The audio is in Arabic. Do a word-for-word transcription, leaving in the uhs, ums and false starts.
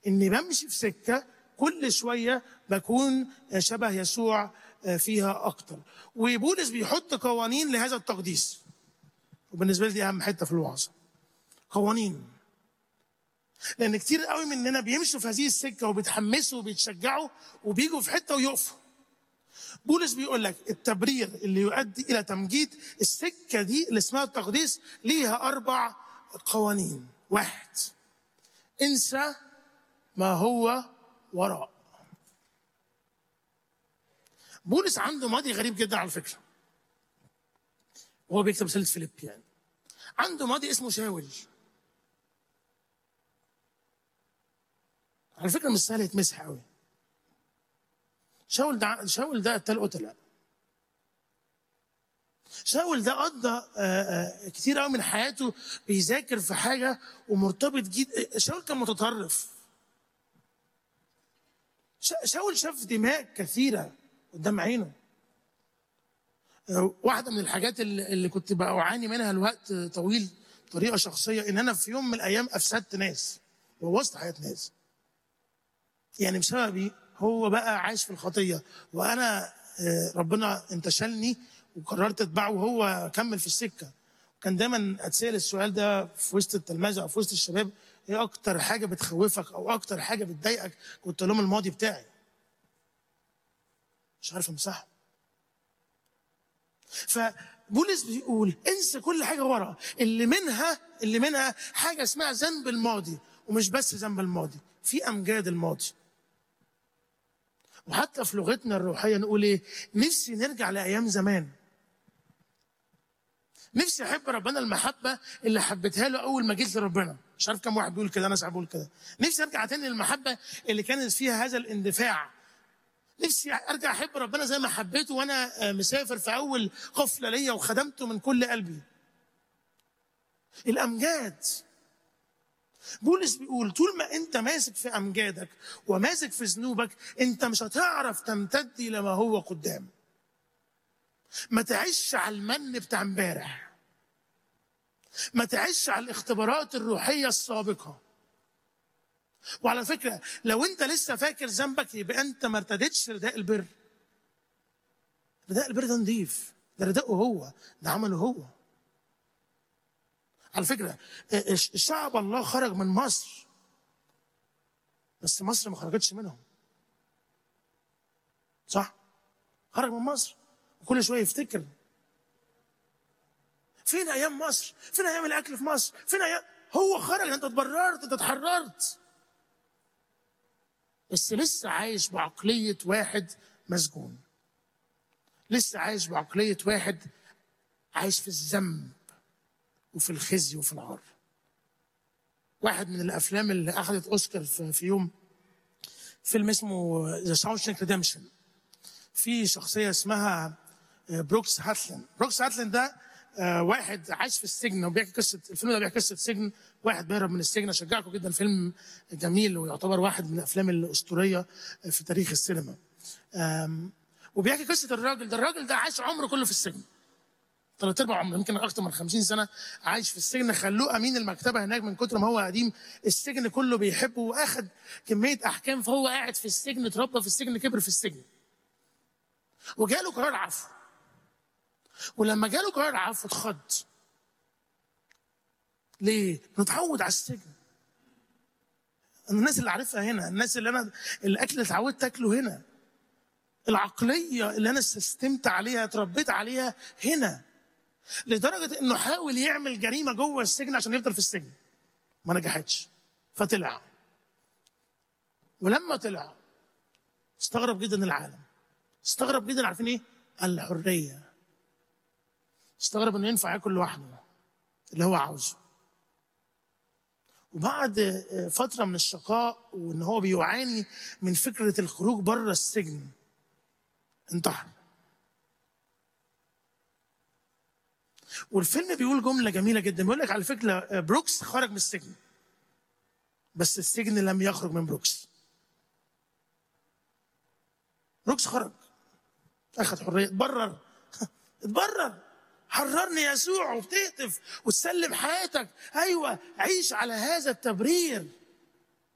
اني بمشي في سكه كل شويه بكون شبه يسوع فيها اكتر. وبولس بيحط قوانين لهذا التقديس، وبالنسبه لي دي اهم حته في الوعظه، قوانين. لان كتير قوي مننا بيمشوا في هذه السكه وبيتحمسوا وبيتشجعوا وبيجوا في حته ويقفوا. بولس بيقول لك التبرير اللي يؤدي الى تمجيد السكه دي اللي اسمها التقديس ليها اربع قوانين. واحد، انسى ما هو وراء. بولس عنده ماضي غريب جدا على فكره، وهو بيكتب رساله فيليب يعني. عنده ماضي اسمه شاول. على فكره مش سهل يتمسح قوي. شاول ده شاول ده قتل قتله. شاول ده قضى كتير قوي من حياته بيذاكر في حاجه ومرتبط جدا. شاول كان متطرف. شاول شاف دماء كثيره قدام عينه. واحده من الحاجات اللي كنت بعاني منها الوقت طويل بطريقه شخصيه ان انا في يوم من الايام افسدت ناس وبوظت حياه ناس. يعني بسببي هو بقى عايش في الخطيه، وانا ربنا انتشلني وقررت اتبعه وهو كمل في السكه. كان دايما اتسال السؤال ده في وسط التلمذه او في وسط الشباب: ايه اكتر حاجه بتخوفك او اكتر حاجه بتضايقك؟ كنت لهم الماضي بتاعي مش عارف امسحه. فبولس بيقول انسى كل حاجه ورا، اللي منها اللي منها حاجه اسمها ذنب الماضي. ومش بس ذنب الماضي، في امجاد الماضي. وحتى في لغتنا الروحيه نقول ايه؟ نفسي نرجع لايام زمان. نفسي احب ربنا المحبه اللي حبيتها له اول ما جيت لربنا. مش عارف كم واحد بيقول كده، انا ساعات بقول كده. نفسي ارجع تاني للمحبه اللي كانت فيها هذا الاندفاع. نفسي ارجع احب ربنا زي ما حبيته وانا مسافر في اول قفله ليا وخدمته من كل قلبي. الامجاد. بولس بيقول طول ما انت ماسك في امجادك وماسك في ذنوبك انت مش هتعرف تمتد الى ما هو قدام. ما تعيش على المن بتاع امبارح. ما تعيش على الاختبارات الروحيه السابقه. وعلى فكره لو انت لسه فاكر ذنبك يبقى انت ما ارتديتش رداء البر. رداء البر ده نضيف، ده رداءه هو، ده عمله هو. على فكره الشعب الله خرج من مصر، بس مصر ما خرجتش منهم. صح؟ خرج من مصر وكل شويه يفتكر فين ايام مصر؟ فين ايام الاكل في مصر؟ فين ايام؟ هو خرج، انت اتبررت، انت اتحررت، بس لسه عايش بعقليه واحد مسجون. لسه عايش بعقليه واحد عايش في الذنب وفي الخزي وفي العار. واحد من الافلام اللي اخذت اوسكار في يوم، فيلم اسمه ذا شاوشانك ريديمشن. في شخصيه اسمها بروكس هاتلين. بروكس هاتلين ده واحد عايش في السجن وبيحكي قصه. الفيلم ده بيحكي قصه سجن، واحد بيهرب من السجن. اشجعكم جدا، فيلم جميل ويعتبر واحد من الافلام الاسطوريه في تاريخ السينما. وبيحكي قصه الراجل ده. الراجل ده عاش عمره كله في السجن، ثلاث ارباع عمره، يمكن اكثر من خمسين سنه عايش في السجن. خلوه امين المكتبه هناك من كتر ما هو قديم. السجن كله بيحبه واخد كميه احكام، فهو قاعد في السجن، اتربى في السجن، كبر في السجن. وجاله قرار عفو. ولما جاله قرار عفو اتخض. ليه؟ متعود على السجن. الناس اللي عارفها هنا، الناس اللي انا الاكل اللي اتعودت اكله هنا، العقليه اللي انا استسلمت عليها، اتربيت عليها هنا. لدرجه انه حاول يعمل جريمه جوه السجن عشان يفضل في السجن، ما نجحتش، فطلع. ولما طلع استغرب جدا العالم. استغرب جدا، عارفين ايه؟ الحريه. استغرب انه ينفع ياكل لوحده اللي هو عاوزه. وبعد فتره من الشقاء وان هو بيعاني من فكره الخروج بره السجن انتحر. والفيلم بيقول جمله جميله جدا، بيقول لك على فكره بروكس خرج من السجن بس السجن لم يخرج من بروكس. بروكس خرج، اخذ حريه، اتبرر اتبرر. حررني يسوع، وبتهتف وتسلم حياتك. ايوه، عيش على هذا التبرير.